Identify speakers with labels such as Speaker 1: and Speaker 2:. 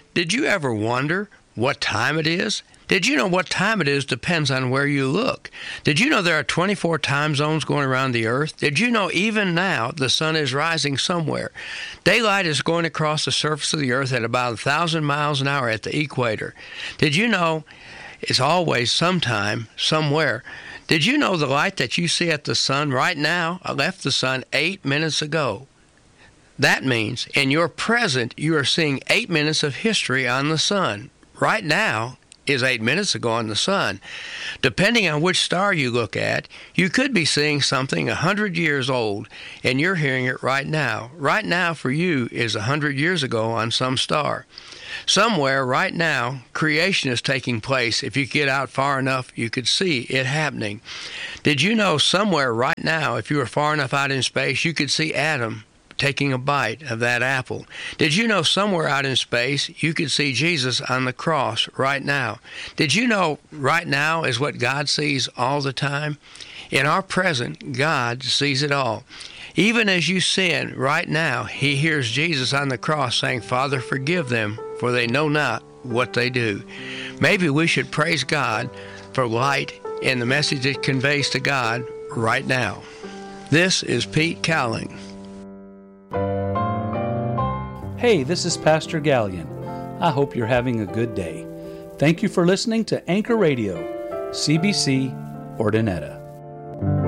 Speaker 1: Did you ever wonder what time it is? Did you know what time it is depends on where you look? Did you know there are 24 time zones going around the earth? Did you know even now the sun is rising somewhere? Daylight is going across the surface of the earth at about 1,000 miles an hour at the equator. Did you know it's always sometime, somewhere? Did you know the light that you see at the sun right now left the sun 8 minutes ago? That means in your present you are seeing 8 minutes of history on the sun. Right now is 8 minutes ago on the sun. Depending on which star you look at, you could be seeing something 100 years old, and you're hearing it right now. Right now for you is 100 years ago on some star. Somewhere right now, creation is taking place. If you get out far enough, you could see it happening. Did you know somewhere right now, if you were far enough out in space, you could see Adam taking a bite of that apple? Did you know somewhere out in space you could see Jesus on the cross right now? Did you know right now is what God sees all the time? In our present, God sees it all. Even as you sin right now, he hears Jesus on the cross saying, "Father, forgive them, for they know not what they do." Maybe we should praise God for light and the message it conveys to God right now. This is Pete Cowling.
Speaker 2: Hey, this is Pastor Gallion. I hope you're having a good day. Thank you for listening to Anchor Radio, CBC, Ordinetta.